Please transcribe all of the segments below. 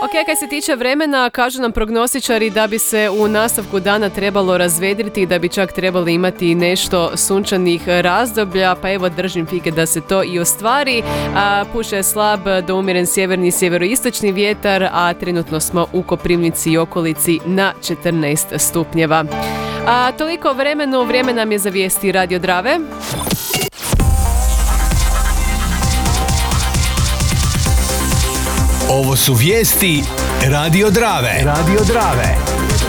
Ok, kad se tiče vremena, kažu nam prognostičari da bi se u nastavku dana trebalo razvedriti i da bi čak trebali imati nešto sunčanih razdoblja, pa evo držim fige da se to i ostvari. Puše slab do umjeren sjeverni i sjeveroistočni vjetar, a trenutno smo u Koprivnici i okolici na 14 stupnjeva. Toliko o vremenu, vrijeme nam je za vijesti Radio Drave. Ovo su vijesti Radio Drave. Radio Drave.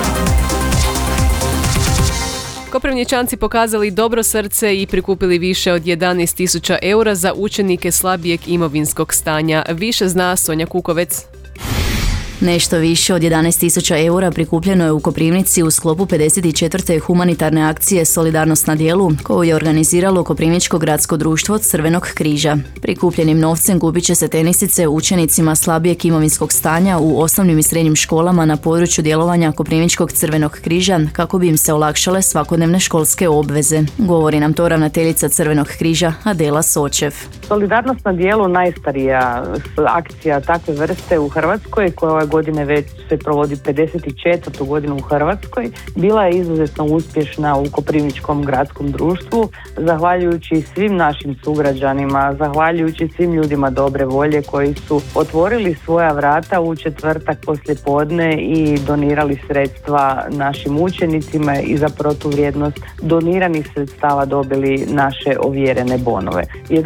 Koprivničanci pokazali dobro srce i prikupili više od 11.000 eura za učenike slabijeg imovinskog stanja. Više zna Sonja Kukovec. Nešto više od 11.000 eura prikupljeno je u Koprivnici u sklopu 54. humanitarne akcije Solidarnost na djelu, koju je organiziralo Koprivničko gradsko društvo Crvenog križa. Prikupljenim novcem kupit će se tenisice učenicima slabijeg imovinskog stanja u osnovnim i srednjim školama na području djelovanja Koprivničkog Crvenog križa kako bi im se olakšale svakodnevne školske obveze. Govori nam to ravnateljica Crvenog križa Adela Sočev. Solidarnost na djelu najstarija akcija takve vrste u Hrvatskoj, koja ove godine već se provodi 54. godinu u Hrvatskoj, bila je izuzetno uspješna u Koprivničkom gradskom društvu, zahvaljujući svim našim sugrađanima, zahvaljujući svim ljudima dobre volje koji su otvorili svoja vrata u četvrtak poslijepodne i donirali sredstva našim učenicima i za protuvrijednost doniranih sredstava dobili naše ovjerene bonove.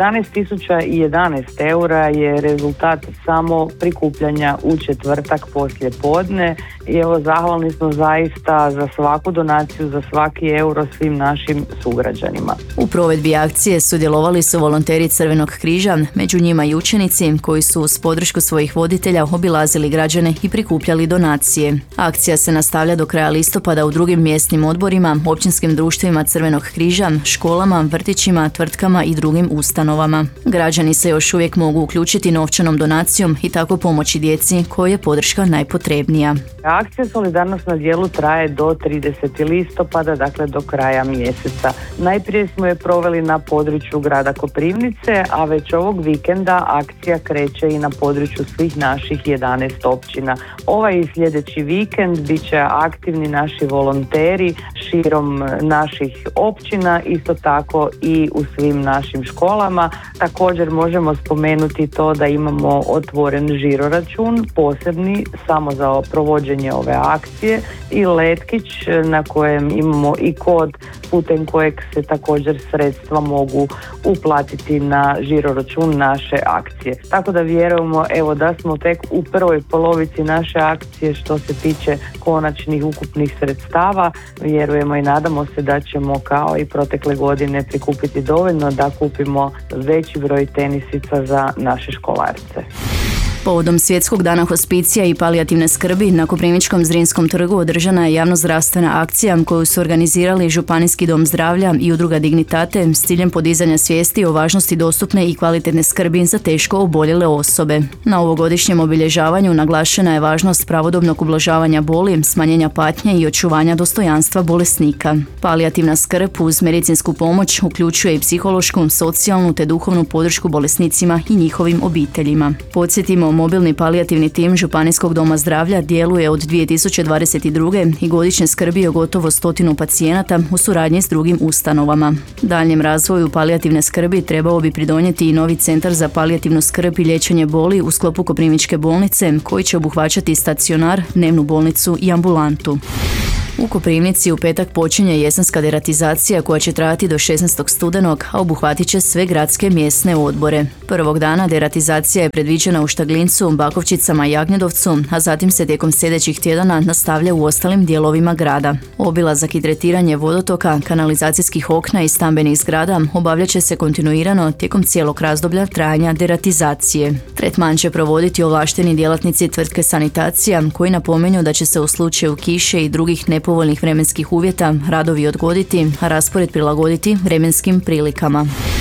11.011 eura je rezultat samo prikupljanja u četvrtak poslije podne i evo zahvalni smo zaista za svaku donaciju, za svaki euro svim našim sugrađanima. U provedbi akcije sudjelovali su volonteri Crvenog križa, među njima i učenici koji su uz podršku svojih voditelja obilazili građane i prikupljali donacije. Akcija se nastavlja do kraja listopada u drugim mjesnim odborima, općinskim društvima Crvenog križa, školama, vrtićima, tvrtkama i drugim ustanovama. Građani se još uvijek mogu uključiti novčanom donacijom i tako pomoći djeci kojoj je podrška najpotrebnija. Akcija Solidarnost na djelu traje do 30. listopada, dakle do kraja mjeseca. Najprije smo je proveli na području grada Koprivnice, a već ovog vikenda akcija kreće i na području svih naših 11 općina. Ovaj i sljedeći vikend bit će aktivni naši volonteri širom naših općina, isto tako i u svim našim školama. Također možemo spomenuti to da imamo otvoren žiroračun, posebni samo za provođenje ove akcije, i letkić na kojem imamo i kod putem kojeg se također sredstva mogu uplatiti na žiroračun naše akcije. Tako da vjerujemo evo da smo tek u prvoj polovici naše akcije što se tiče konačnih ukupnih sredstava. Vjerujemo i nadamo se da ćemo kao i protekle godine prikupiti dovoljno da kupimo veći broj tenisica za naše školarce. Povodom Svjetskog dana hospicija i palijativne skrbi na Koprivničkom Zrinskom trgu održana je javnozdravstvena akcija koju su organizirali Županijski dom zdravlja i udruga Dignitate s ciljem podizanja svijesti o važnosti dostupne i kvalitetne skrbi za teško oboljele osobe. Na ovogodišnjem obilježavanju naglašena je važnost pravodobnog ublažavanja boli, smanjenja patnje i očuvanja dostojanstva bolesnika. Palijativna skrb uz medicinsku pomoć uključuje i psihološku, socijalnu te duhovnu podršku bolesnicima i njihovim obiteljima. Podsjetimo, mobilni palijativni tim Županijskog doma zdravlja djeluje od 2022. i godišnje skrbi o gotovo 100 pacijenata u suradnji s drugim ustanovama. Daljnjem razvoju palijativne skrbi trebao bi pridonijeti i novi centar za palijativnu skrb i liječenje boli u sklopu Koprivničke bolnice koji će obuhvaćati stacionar, dnevnu bolnicu i ambulantu. U Koprivnici u petak počinje jesenska deratizacija koja će trajati do 16. studenog, a obuhvatit će sve gradske mjesne odbore. Prvog dana deratizacija je predviđena u Štaglincu, Bakovčicama i Jagnjedovcu, a zatim se tijekom sljedećih tjedana nastavlja u ostalim dijelovima grada. Obilazak i tretiranje vodotoka, kanalizacijskih okna i stambenih zgrada obavljat će se kontinuirano tijekom cijelog razdoblja trajanja deratizacije. Tretman će provoditi ovlašteni djelatnici tvrtke Sanitacija koji napominju da će se u slučaju kiše i drugih nepovoljnih vremenskih uvjeta radovi odgoditi, a raspored prilagoditi vremenskim prilikama.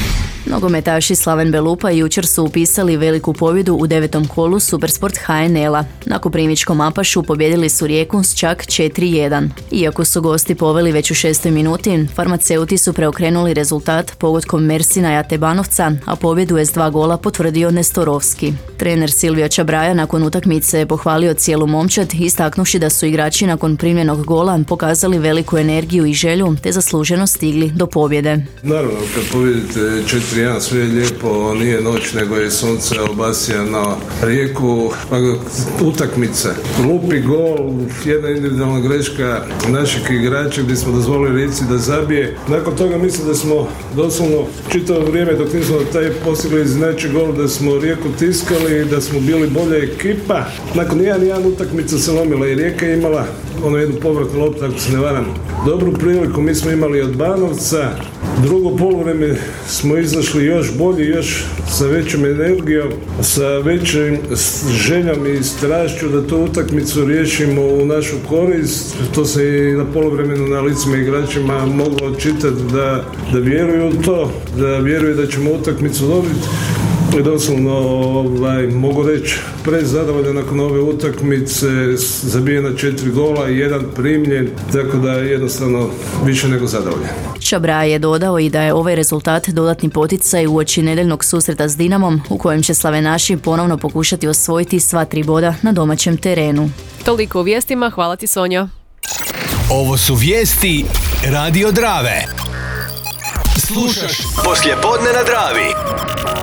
Nogometaši Slaven Belupa jučer su upisali veliku pobjedu u 9. kolu Supersport HNL-a. Na Koprivničkom Apašu pobjedili su Rijeku s čak 4-1. Iako su gosti poveli već u 6. minuti, farmaceuti su preokrenuli rezultat pogodkom Mersina Jatebanovca, a pobjedu s 2 gola potvrdio Nestorovski. Trener Silvio Čabraja nakon utakmice je pohvalio cijelu momčad, istaknuši da su igrači nakon primljenog gola pokazali veliku energiju i želju te zasluženo stigli do pobjede. Naravno, kad pobjedite 4-1, sve je lijepo, nije noć nego je sunce obasja na Rijeku, utakmica, glupi gol, jedna individualna greška naših igrača gdje smo dozvolili Rijeci da zabije. Nakon toga mislim da smo doslovno čitavo vrijeme dok nismo taj postigli znači gol da smo Rijeku tiskali, da smo bili bolja ekipa. Nakon 1-1 utakmica se lomila i Rijeka je imala jednu povratnu loptu, ako se ne varam. Dobru priliku mi smo imali od Banovca. Drugo poluvreme smo izašli još bolji, još sa većom energijom, sa većim željom i strašću da tu utakmicu riješimo u našu korist. To se i na poluvremenu na licima igračima moglo čitati da vjeruju u to, da vjeruju da ćemo utakmicu dobiti. I doslovno mogu reći prezadovoljan nakon ove utakmice, zabijena 4 gola i 1 primljen, tako da jednostavno više nego zadovoljan. Čabraja je dodao i da je ovaj rezultat dodatni poticaj uoči nedeljnog susreta s Dinamom, u kojem će slavenaši ponovno pokušati osvojiti sva 3 boda na domaćem terenu. Toliko u vijestima, hvala ti Sonja. Ovo su vijesti Radio Drave. Slušaš poslijepodne na Dravi.